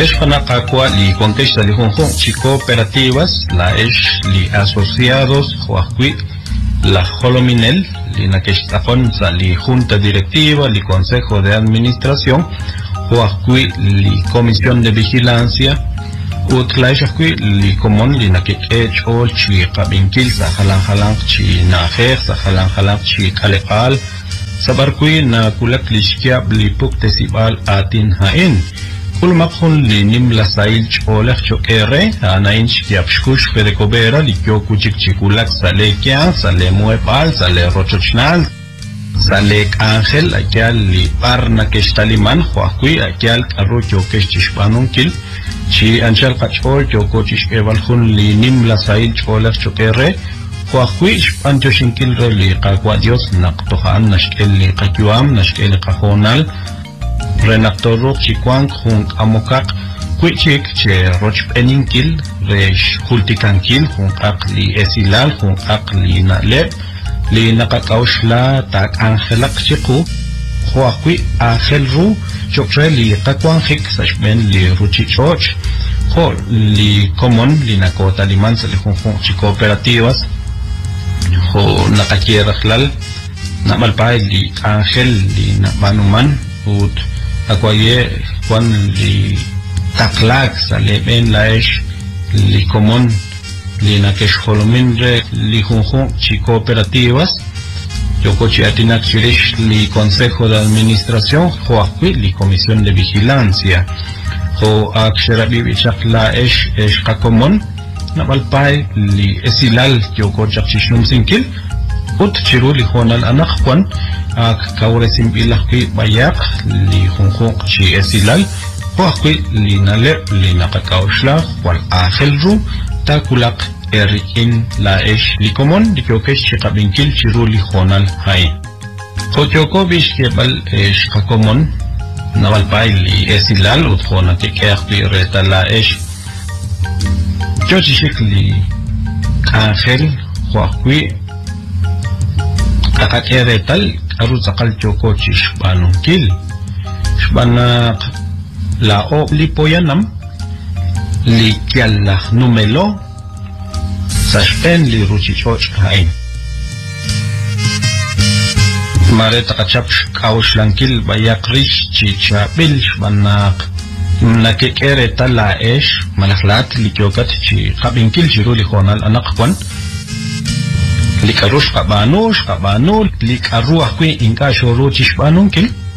Eshpanaqaqua li contesta li junjun chi cooperativas la li asociados huaqui la Jolominel li naquechtaqonza li junta directiva li consejo de administración huaqui li comisión de vigilancia utlaishaqui li común li naquech ol chi qabinkil sa halan chi najer sa halan chi kaleqal sabarqui na kulak lishkia li puktesibal atin hain كل مقهن لنم لسائل شولخ شكره أنا إنش يابشكوش في ركوبيرا لكيو كوشيك شكولك ساليكيا سالي مويبال سالي روشوشنال ساليك آنخل أكيال لبارنا كشتاليمان خواكوي أكيال كاروكيو كشتشبانون كيل شي أنشال قشول كيو كوشيش إيوالخن لنم لسائل شولخ شكره خواكوي شبانجو شنكيل رلي قاقوا ديوس نقطوخان نشكيل لقاكيوام نشكيل قاقونال Renactorro chiquan junk amokak kuichik che roch peninkil resh hultikankil junk li esilal junk li naleb li nakakaushla tak angelak chiku huakui angel ru chokre li kakwan hik sashben li ruchichoch ho li common li nakota liman sa li junk chi cooperativas ho nakakierajlal namalpay li angel li nabanuman ut Aquaye cuan li taklak sale ben laesh li común li nakesh holomindre li junjun chi cooperativas yokochi atinak chirish li consejo de administración joaqui li comisión de vigilancia jo aksherabi bichak laesh esh kakomon nabalpay li esilal yokochak chishnum sinkil ut chiru li honal anak kwan ak kauresim ilahki bayak li junjun chi esilal huaqui li nalep li nakakaushla wal ajelru takulak erikin la esh li komon li kyokesh chikabinkil chiru li honal hai hokyoko bish kebal esh kakomon nabalpay li esilal ut hona kekehti reta la esh chochishik li angel huaqui kakakeretal aru sakal choko chishbanun kil shbanak la o lipoyanam li kyalla numelo sashpen li ruchichoch hain mare takachap kaushlankill bayakrish chichabil shbanak nakekere la esh malaklat li kyokat chi qabinkil chiru li khonal anaqwan likarush qabanu likaruah kui inka shuru chishbanun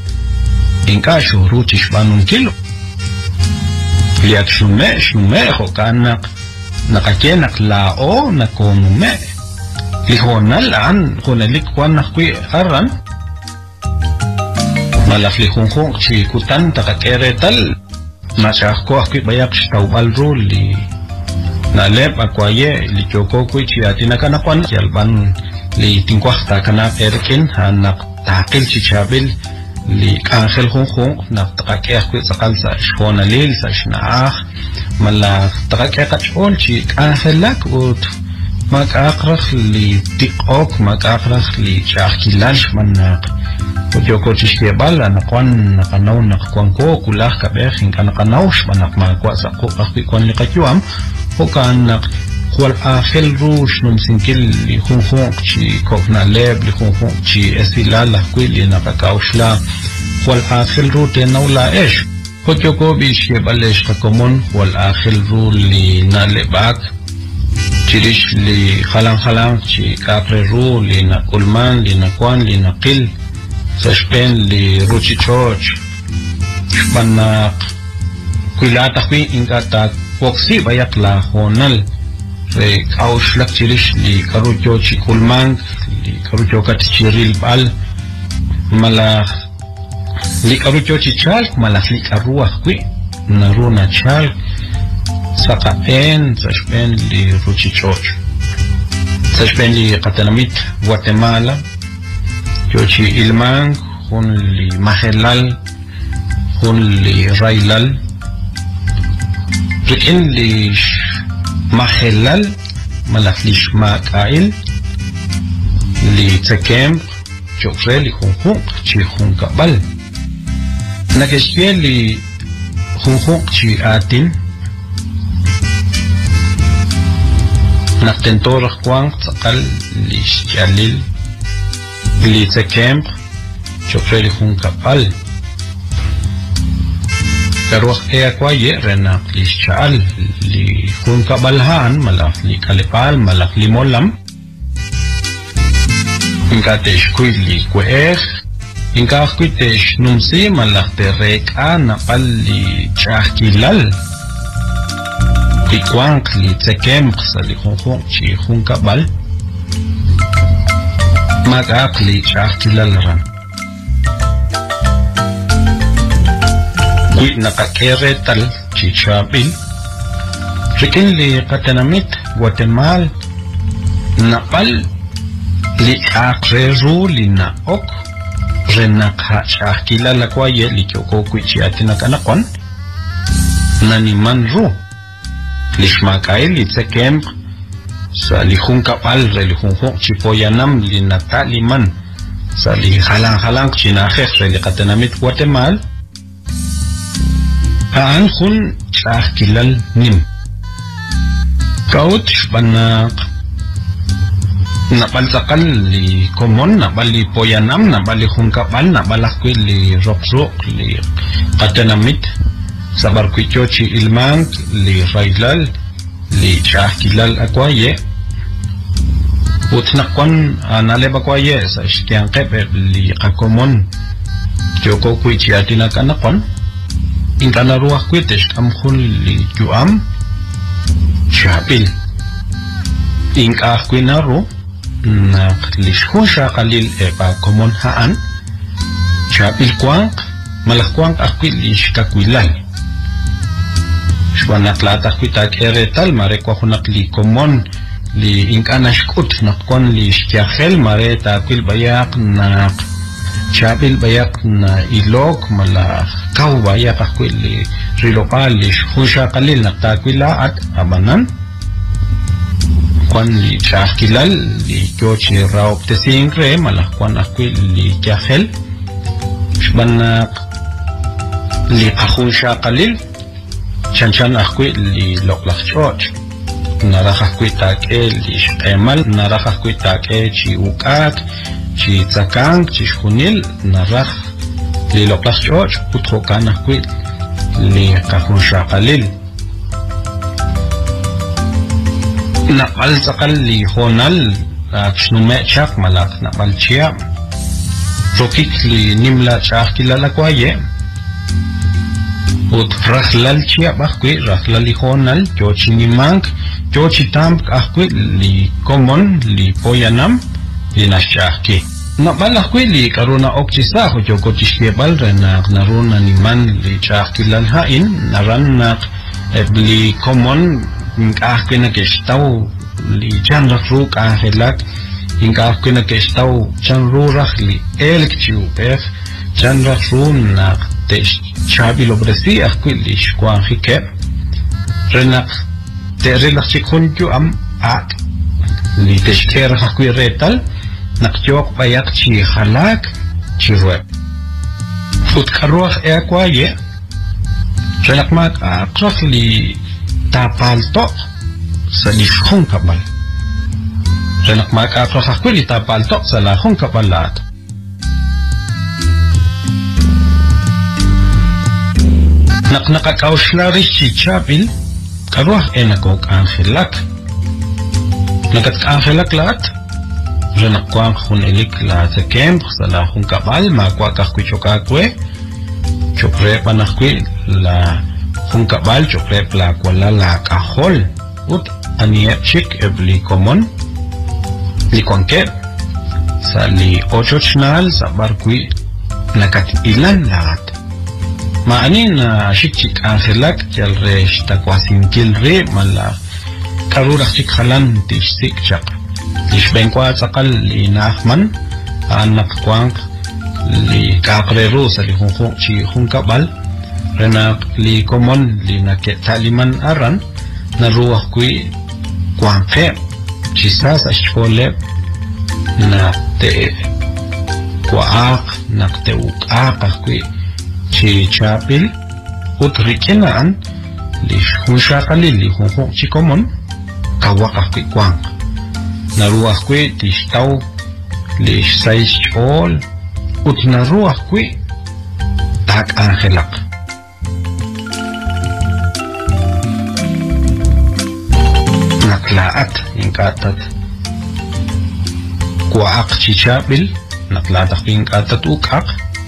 kil liak shume hokanak nakakenak lao nakonume lihonal an honalik kwanak kui aran malak lihunhung chi kutan takakeretal nasakko kui bayak stawal ruli nalep akwaye li choko kui chi atinakanapan yalban li tingkwahta kana erkin hanak takil chi chabil li angel hong nak takakeh kui sakal sa shona lil sa shnaah mala takakeh kachol chi angelak ut makakrach li tikok makakrach li chakilal manak Yoko chishkebal anakwan nakanaw nakakwanko kulah kabeh hinkanakanaw manak makwa sa kukakikwan li kakyuam hokanak kwal akhel rush num sinkil li khunkhung chi kokna leb li khunkhung chi esilala kwili nakakaushla kwal akhel ru tenaw la esh hokyoko bishkebal esh kakomon kwal akhel ru li nalebak chirish li khalang chi kapre ru li nakulman li nakwan li nakil sashpen li ruchichoch shbanak kuilata hui ingata koksi bayak la honal re kaushlak chirish li karucho chikulman li karucho kat chiril bal mala li karucho chichal mala li karuah hui naruna chal sakaen sashpen li ruchichoch sashpen li katanamit Guatemala Yochi ilman hun li mahelal hun li railal rikin li mahelal malak li shmakail li tsekem chokre li hun chi hun kabal nakeshye li junjun chi atin naktentor kwang tsakal li chalil li tsekemp chofreli jun kapal pero kwaye renak li chal li jun kabalhan malak li kalepal malak li molam inkatesh kuy li kweer inkakuitesh numsi malak terek ana pal li chahkilal li kwang li tsekemp sa li junjun chi jun kabal magak li chahkilal ran kuy nakakere tal chichabil rikin li katanamit Guatemala napal li akreru li naok renakha chahkila la kwaye li kyoko kuy chiatina kanakon naniman ru li shmakay li tsekemp sa li jun kapal re li junjun chipoyanam li nataliman sa li halang chinajek re li katanamit Guatemala Aan jun chahkilal nim kaut banak napal sakal li komon napal li poyanam napal li jun kapal napal akwi li rokrok li katanamit sabar kwichochi ilmang li railal li chahkilal akwaye utnakwan analeb akwaye sa ishkiang kepe li kakomon kyoko kwichi atina kanakon inkana ruah kwitesh kamkhul li juam chapil inka kwinaru na lishkun shakalil eba komon haan chapil kwang malakkwang akwil lishkakwilal shwanak lata kwitak eretal mare kwahunak li komon li inkana shkut nakon li shkiachel mare takwil bayak na chapil bayak na ilok mala kau bayak akwil li rilokal li shusha kalil naktakwila at abanan kwan li chahkilal li kyochi raop tesingre mala kwan akwil li kyahel shbanak li kahusha kalil chanchan akwil li loklak choch naraj akwil take li shkemal naraj akwil take chi ukak chi tsakang chi shkunil naraj li loklak choch uthokan akwil li kahusha kalil napal sakal li honal shnume chak malak napal chia rokik li nimla chahkilala kwaye ut rahlal chia bakwi rahlal li honal chochi nimang chochi tamp akwi li komon li poyanam li nashahki napal akwi li karuna okchisa ho choko chishkebal renak naruna niman li chahkilal hain naranak li komon inkahkina kestaw li chanrak ru kahelak inkahkina kestaw chanrurak li elk chiupef chanrak ru nak tesh chabil obresi akwi li shkwan hikep renak terelak chikunju am ak li teshker akwi retal nakjok bayak chi halak chiruep futkaruak ekwaye renak mak akrak li tapal tok sa lishkong kapal renak makapra kakwili tapal tok sa lahong kapalat nakakauslaris si chapil karuah enakok angelak nakat angelak lat renak kwang hun elik la sa kemp sa lahong kapal makwa kakwichokakwe chokre panakwi la Kung kabal choklep la kwala la kahol ut aniep chik ebli komon li konkep sa li ochnal sa barkwi nakat ilan lahat maani na shikchik angelak jalre shtakwasin kilre mala karurak chik halan tishsik chak lishbenkwa sakal li nahman anak kwang li kakreru sa li hungkung chi hungkabal renak li komon li naket taliman aran na ruah kui kwangke chisas ashkolep na te kwaak nak te ukak kui chi chapil utrikinan li hunshakali li hunhong chikomon kawakakwi kwang naruakwi tishtaw li sais chol utnaruakwi tak angelak naklaat ingkatat kuaak chichabil naklatak ingkatat ukak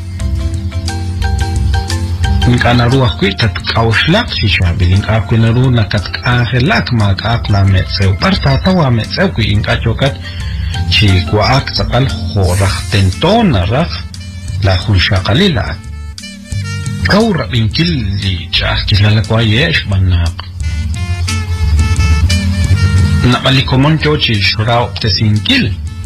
ingkanaruak kwi tat kauslak chichabil ingkak naru nakat angelak magak la metseu partatawa metseu kwi ingkachokat chi kuaak sakal khorak tenton narak la hunshaqalila kaura binkil li chakilala kwa yesh banak Napalikomon chochi shurao tesinkil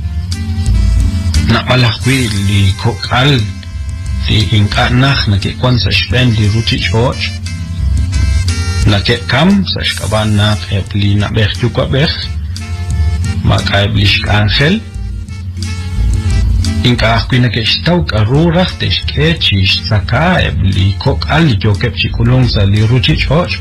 Napalakwi li kokal li inkanach na ke kwan sa shpen li ruchi choch na ke kam sa shkaban na li na bech chukwa bech makaib li shkangel inkakwi na ke shtaw karurach teshke chish sakaib li kokal li jokep chikulong sa li ruchi choch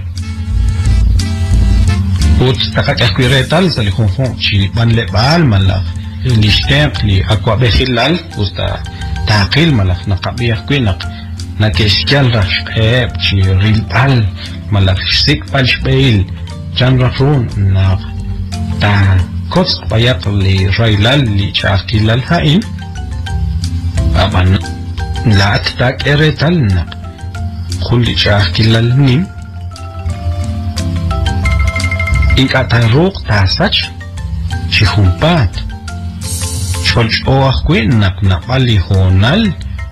Ut takakakwiretal sa lihonghong chi banle baal malak lishtemp li akwa behilal usta takil malak nakabiyak kwinak nakeskyal rashkep chi rilpal malak sikpal shbeil chan rafrun na ta kots payak li railal li chakilal hain aban laat tak eretal na khulli chakilal nim Inkataruk tasach chihumpat cholch oakwi nak napali honal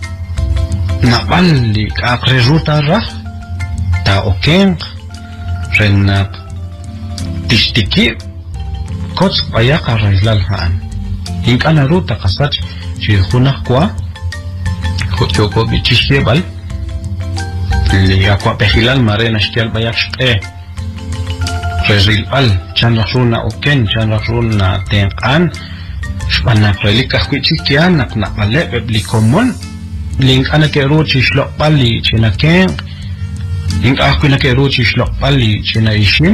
napali kakreruta rah ta okeng renak tishtiki kots payaka railal haan inkanaruta kasach chihunak kwa kochoko bichishebal li akwa pehilal marena shtial bayak shqe Rilpal, chan rasuna oken, chan rasuna tenkan, shpanak relikah kwichikian, nak napale, beblikomon, link anakeruchi shlokpali, chinaken, link akwinakeruchi shlokpali, chinaishim,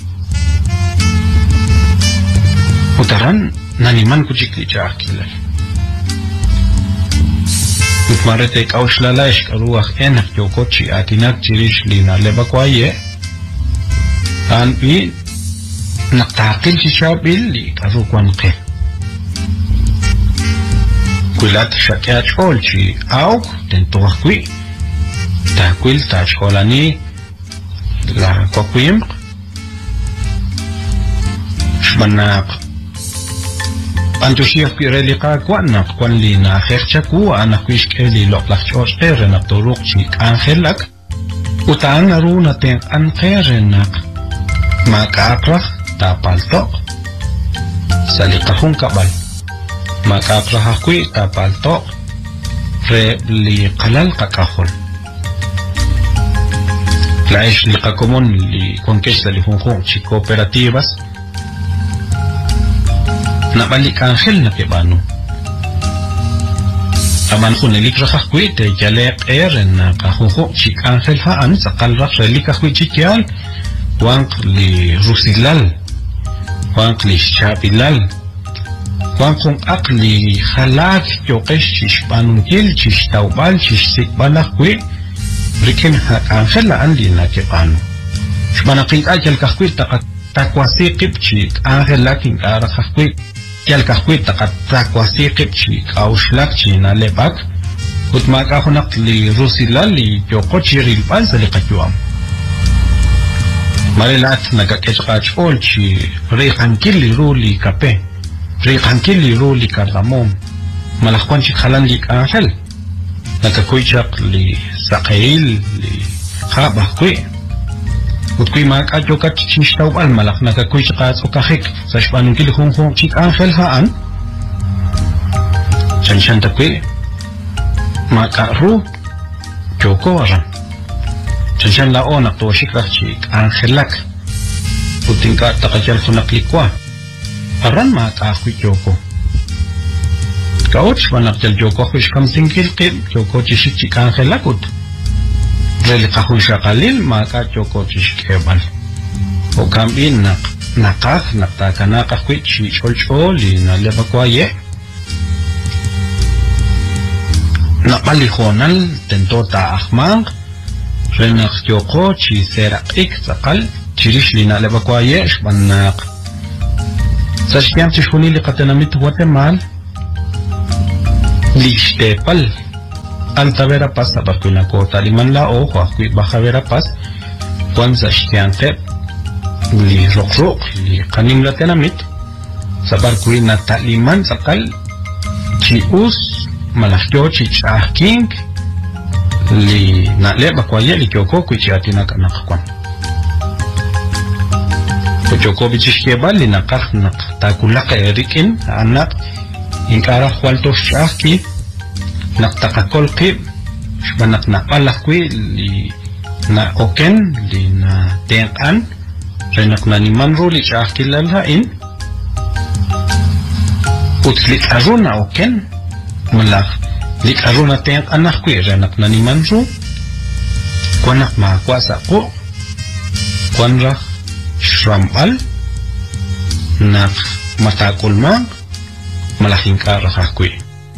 utaran, naniman kuchikli chakilay. Utmarete kaushlalash karuach enak yokochi atinak chirish lina lebakwaye, An pi naktakil si Shabil li karukwan ke. Kulat shakyat chol chi auk tentuak kwi. Takwil ta cholani la kwakwim. Shmanak antusiyak pireli ka kwanak kwan li na kherchaku anakwish ke li loklak chos tere na turuk chi angelak. Utaan naru na ten an kerenak. Makakrah tapaltok salikahung kabal makakrah akwi tapaltok re li qalal kakahol laish li kakomon li conquista li hunhong chi cooperativas nabalik angel na kebano aman hunelik rakakwi te jalek na kahunhong chi angel haan sakal rak relik akwi chikyal Wank li rusilal, wank li shabilal, wank kung ak li halak yokesh chishpanungil, chishtawbal, chishsikbalakwi, rikin angel la andi na kepano. Shmanakit ajal kakwi takwasikip chik angel laking arakakwi, yal kakwi takwasikip chik aushlak china lepak, utmak ahonak li rusilal li yokochi rilpal sa likachwam. Marilat nagakechkachol chi riqankili ruli kape riqankili ruli cardamom malakwan chi khalan li angel nagakuychak li saqeil li khabakwi utkui mak ajokat chishtawal malak nagakuychak ukahik sa shpanunkili hunhong chi angel haan chanshan takwi makaru joko waran Chanshan la onak to shikrak chik angelak putingka takajal sunaklikwa aran ma kakwi joko kauch manak jal joko kwish kam singkil kip joko chishik chik angelakut relikahun shakalil maka choko chishkebal o kambin nakah naktakanakah kwit chicholchol na lebakwaye napalijonal tentota ahmang renak choko chi serak sakal chirish lina lebakwaye shbanak sashkiam chishuni liqatanamit Guatemala lishtepal Alta Verapaz tabarkuina kota liman la o huakui baja Verapaz Juan Sashtiante li rokrok li kanim la tenamit sabarkuina taliman sakal chi us malakyo chi chahking li nale bakwaye li kyoko kuichiatina kanakakwan Kuchoko bichishkeba li nakak takulaka erikin anak inkara hualtos chahki naktakakol qib shbanak napalakwi li na oken li na tenkan renak na nimanru li chahkilal hain utlik aruna oken malak lik aruna tenkan nakwi renak na nimanru kwanak makwasa ko kwanrak shrambal nak matakulmang malaking karakakwi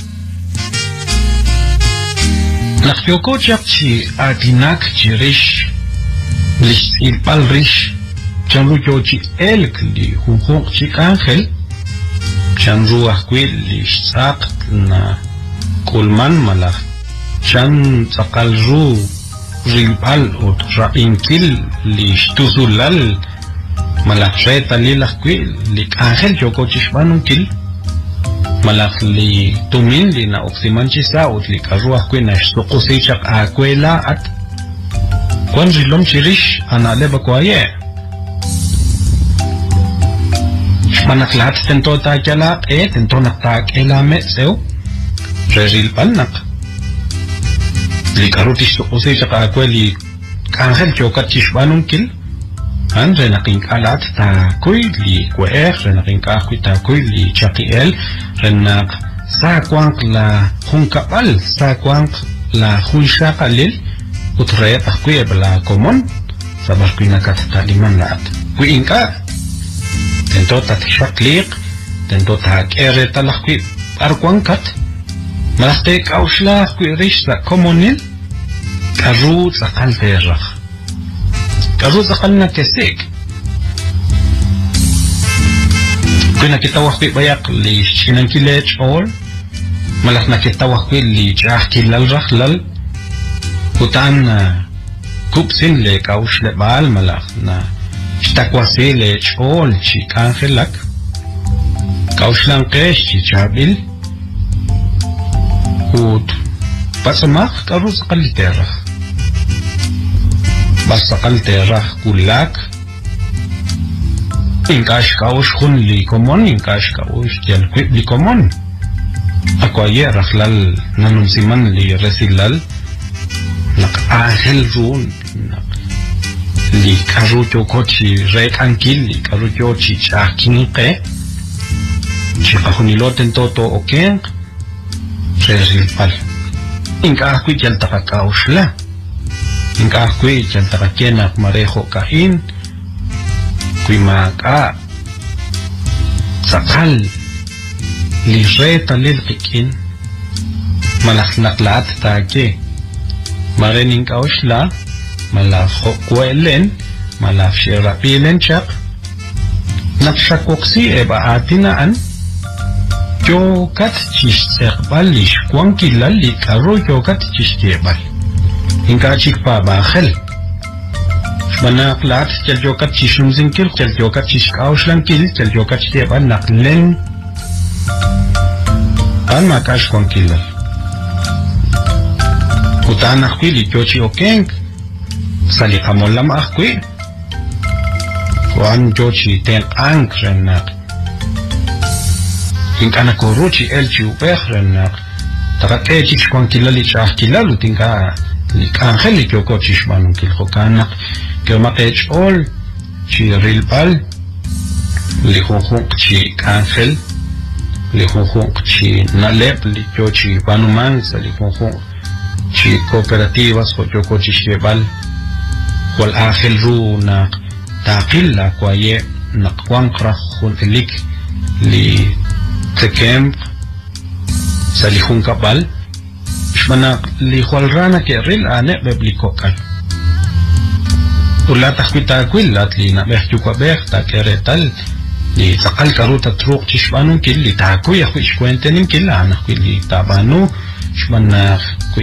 Nakyoko chi atinak chi rish lish ilpal rish chanru yo chi elk li hunhok chi ángel chanru ahkwil lish sak na kulman malak chan sakal ru rilpal ot ra'inkil lish tuzulal malak reta li lahkwil lik ángel yoko chi shbanunkil malak li tumin li na oksimanchi sa ut li karuah kwe na shtukusichak akwela at kwan rilom chirish analeba kwaye shmanak lahat tento takyala tento naktakela me seo rerilpal nak li karuti shtukusichak akweli kangel chokat chishbanun kil han renaking alat ta kuy li kweer renaking kakuy ta kuy li chakiel renak sa kwang la hunkapal sa kwang la hunshakalil utre akuy bala komon sabar kuy nakataliman laat kuy inka tento tatishaklik tento takere talakkuy arkwang kat malakte kaushla kuy rish sa komonil karu sa kalterak Karu sakal na kesik. Kung nakitawak ko bayak li sinang kilech or malak nakitawak ko li jah kilal raklal kutan na kupsin le kaush le baal malak na shtakwasi lech or chi kangelak kaush lang kesh chi chabil ut pasamak karu sakal literah Basakal terah kulak Inkash kaush khun li komon Inkash kaush jal kwip li komon Ako aye raklal nanunsiman li resilal Nak ahel run Li karu joko chi rek ankil Li karu joko chi chaking ke Chi kahuniloten toto okeng Resilpal Inkah kwip jal taka kaush la Inka kui chantaka kenak marejo kain kui maka sakal li reta lil kikin malak naklat tage marening kausla malak kwelen malak shirapilen chak nakshakoksi eba atinaan jokat chisekbal lish kwankilal li karo jokat chiskebal Inka chikpa bakhel Shmanak lat chal jokat chishum zinkil chal jokat chishkaus lankil chal jokat chiteba naklen An makash kwankilal Utaan akwi li jochi okeng Sali kamolam akwi Kuan jochi ten ang renak Inka nakoruchi elchi upech renak Takat chich kwankilal ich ahkilal utinka Lik ángel li kyoko chishbanun kilhokanak que makech all chi rilpal li junjunk chi ángel li junjunk chi nalep li kyo chi banuman sa li junjunk chi cooperativas o yoko chishebal wal ángel ru na taqilla kwaye naqwanqra hun elik li tekem salihun kapal shmana li hualrana ke ril ane beblikokal ula takwita kwillat li na behjuka behta keretal li taqal karuta truq chishbanun kil li takuya khwish kwentenin kil ana li tabanu shmana